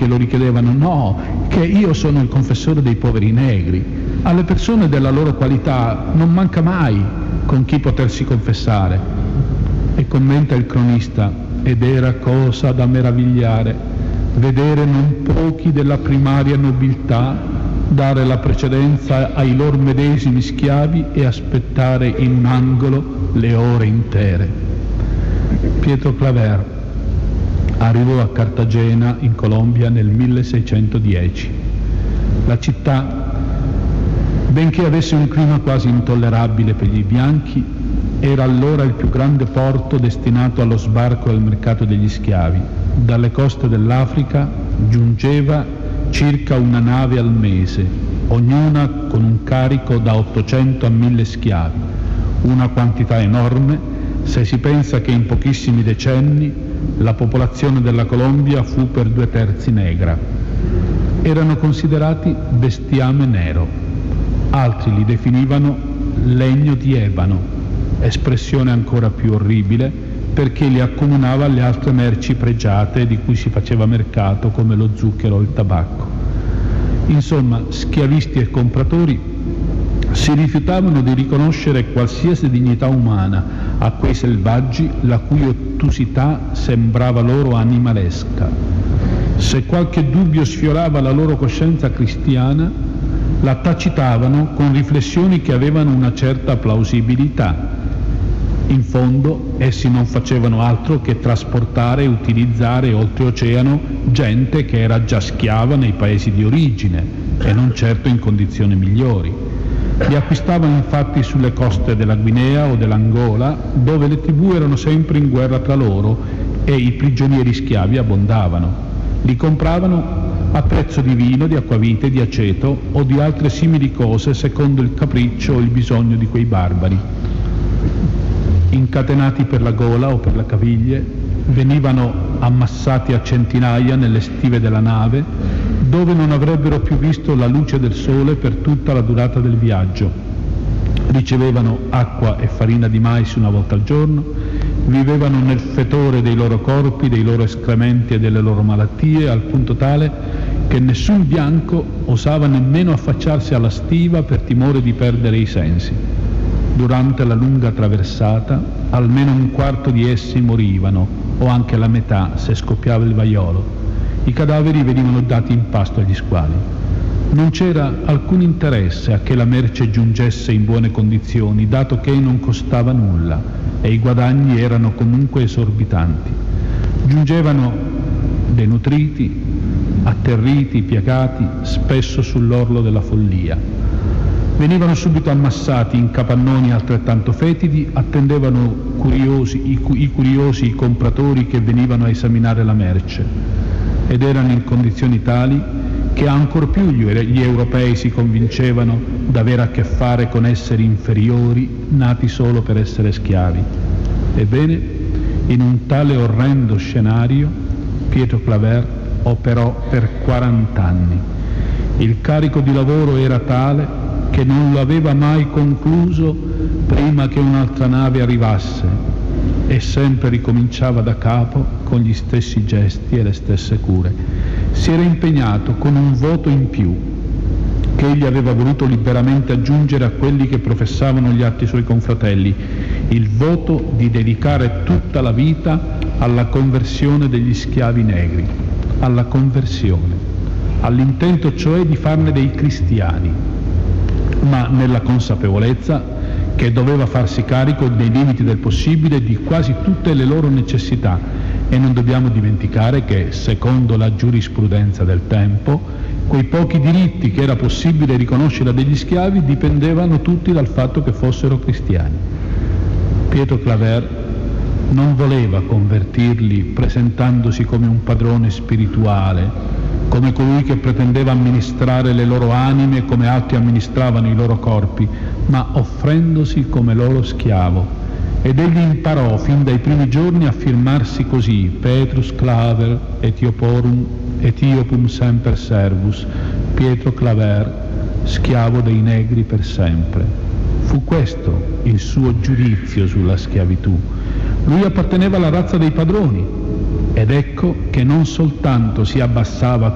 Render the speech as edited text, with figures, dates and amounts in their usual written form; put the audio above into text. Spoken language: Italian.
che lo richiedevano: no, che io sono il confessore dei poveri negri. Alle persone della loro qualità non manca mai con chi potersi confessare. E commenta il cronista: ed era cosa da meravigliare vedere non pochi della primaria nobiltà dare la precedenza ai loro medesimi schiavi e aspettare in un angolo le ore intere. Pietro Claver arrivò a Cartagena in Colombia nel 1610. La città, benché avesse un clima quasi intollerabile per gli bianchi, era allora il più grande porto destinato allo sbarco e al mercato degli schiavi. Dalle coste dell'Africa giungeva circa una nave al mese, ognuna con un carico da 800 a 1000 schiavi, una quantità enorme se si pensa che in pochissimi decenni la popolazione della Colombia fu per 2/3 negra. Erano considerati bestiame nero, altri li definivano legno di ebano, espressione ancora più orribile perché li accomunava alle altre merci pregiate di cui si faceva mercato, come lo zucchero o il tabacco. Insomma, schiavisti e compratori si rifiutavano di riconoscere qualsiasi dignità umana a quei selvaggi la cui ottusità sembrava loro animalesca. Se qualche dubbio sfiorava la loro coscienza cristiana, la tacitavano con riflessioni che avevano una certa plausibilità. In fondo, essi non facevano altro che trasportare e utilizzare oltreoceano gente che era già schiava nei paesi di origine e non certo in condizioni migliori. Li acquistavano infatti sulle coste della Guinea o dell'Angola, dove le tribù erano sempre in guerra tra loro e i prigionieri schiavi abbondavano. Li compravano a prezzo di vino, di acquavite, di aceto o di altre simili cose secondo il capriccio o il bisogno di quei barbari. Incatenati per la gola o per le caviglie, venivano ammassati a centinaia nelle stive della nave, dove non avrebbero più visto la luce del sole per tutta la durata del viaggio. Ricevevano acqua e farina di mais una volta al giorno, vivevano nel fetore dei loro corpi, dei loro escrementi e delle loro malattie, al punto tale che nessun bianco osava nemmeno affacciarsi alla stiva per timore di perdere i sensi. Durante la lunga traversata, almeno un quarto di essi morivano, o anche la metà se scoppiava il vaiolo. I cadaveri venivano dati in pasto agli squali. Non c'era alcun interesse a che la merce giungesse in buone condizioni, dato che non costava nulla e i guadagni erano comunque esorbitanti. Giungevano denutriti, atterriti, piagati, spesso sull'orlo della follia. Venivano subito ammassati in capannoni altrettanto fetidi, attendevano i curiosi compratori che venivano a esaminare la merce, ed erano in condizioni tali che ancor più gli europei si convincevano d'avere a che fare con esseri inferiori nati solo per essere schiavi. Ebbene, in un tale orrendo scenario Pietro Claver operò per 40 anni. Il carico di lavoro era tale che non lo aveva mai concluso prima che un'altra nave arrivasse, e sempre ricominciava da capo con gli stessi gesti e le stesse cure. Si era impegnato con un voto in più che egli aveva voluto liberamente aggiungere a quelli che professavano gli altri suoi confratelli, il voto di dedicare tutta la vita alla conversione degli schiavi negri, alla conversione, all'intento cioè di farne dei cristiani, ma nella consapevolezza che doveva farsi carico nei limiti del possibile di quasi tutte le loro necessità. E non dobbiamo dimenticare che, secondo la giurisprudenza del tempo, quei pochi diritti che era possibile riconoscere a degli schiavi dipendevano tutti dal fatto che fossero cristiani. Pietro Claver non voleva convertirli presentandosi come un padrone spirituale, come colui che pretendeva amministrare le loro anime come altri amministravano i loro corpi, ma offrendosi come loro schiavo. Ed egli imparò fin dai primi giorni a firmarsi così: Petrus Claver Etiopum semper servus, Pietro Claver, schiavo dei negri per sempre. Fu questo il suo giudizio sulla schiavitù. Lui apparteneva alla razza dei padroni, ed ecco che non soltanto si abbassava